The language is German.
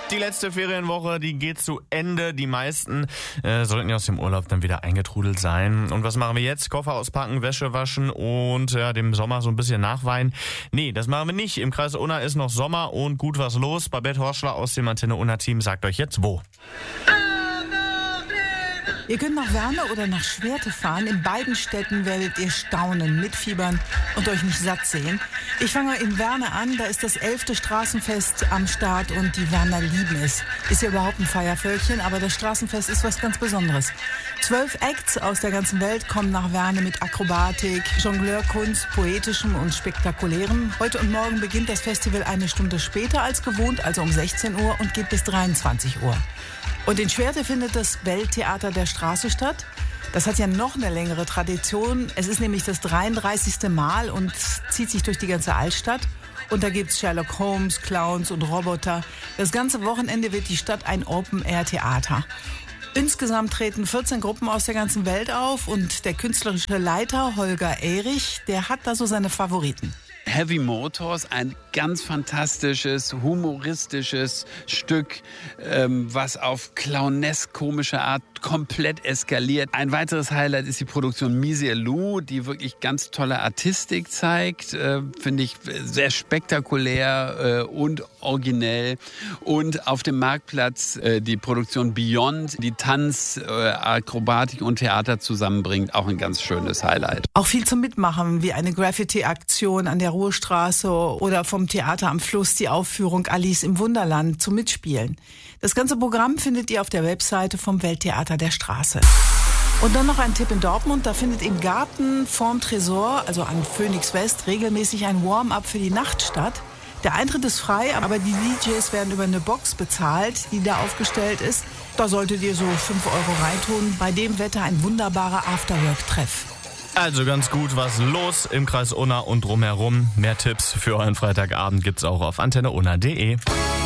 Die letzte Ferienwoche, die geht zu Ende. Die meisten sollten ja aus dem Urlaub dann wieder eingetrudelt sein. Und was machen wir jetzt? Koffer auspacken, Wäsche waschen und dem Sommer so ein bisschen nachweinen? Nee, das machen wir nicht. Im Kreis Unna ist noch Sommer und gut was los. Babette Horschler aus dem Antenne Unna Team sagt euch jetzt wo. Ihr könnt nach Werne oder nach Schwerte fahren. In beiden Städten werdet ihr staunen, mitfiebern und euch nicht satt sehen. Ich fange in Werne an, da ist das 11. Straßenfest am Start und die Werner lieben es. Ist ja überhaupt ein Feiervölkchen, aber das Straßenfest ist was ganz Besonderes. 12 Acts aus der ganzen Welt kommen nach Werne mit Akrobatik, Jongleurkunst, Poetischem und Spektakulärem. Heute und morgen beginnt das Festival eine Stunde später als gewohnt, also um 16 Uhr und geht bis 23 Uhr. Und in Schwerte findet das Welttheater der Straße statt. Das hat ja noch eine längere Tradition. Es ist nämlich das 33. Mal und zieht sich durch die ganze Altstadt. Und da gibt's Sherlock Holmes, Clowns und Roboter. Das ganze Wochenende wird die Stadt ein Open-Air-Theater. Insgesamt treten 14 Gruppen aus der ganzen Welt auf und der künstlerische Leiter Holger Erich, der hat da so seine Favoriten. Heavy Motors, ein ganz fantastisches, humoristisches Stück, was auf clownesk-komische Art komplett eskaliert. Ein weiteres Highlight ist die Produktion Mise Lou, die wirklich ganz tolle Artistik zeigt, finde ich sehr spektakulär und originell. Und auf dem Marktplatz die Produktion Beyond, die Tanz, Akrobatik und Theater zusammenbringt, auch ein ganz schönes Highlight. Auch viel zum Mitmachen, wie eine Graffiti-Aktion an der Ruhestraße oder vom Theater am Fluss die Aufführung Alice im Wunderland zum Mitspielen. Das ganze Programm findet ihr auf der Webseite vom Welttheater der Straße. Und dann noch ein Tipp in Dortmund, da findet im Garten vorm Tresor, also an Phoenix West, regelmäßig ein Warm-up für die Nacht statt. Der Eintritt ist frei, aber die DJs werden über eine Box bezahlt, die da aufgestellt ist. Da solltet ihr so 5 € reintun. Bei dem Wetter ein wunderbarer Afterwork-Treff. Also ganz gut was los im Kreis Unna und drumherum. Mehr Tipps für euren Freitagabend gibt's auch auf antenneunna.de.